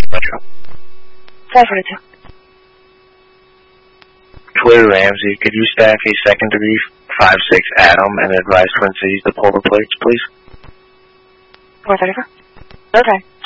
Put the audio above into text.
Metro. 542. Twitter Ramsey, could you staff a second degree 5-6 Atom and advise Twin Cities to pull the plates, please? 434. Okay.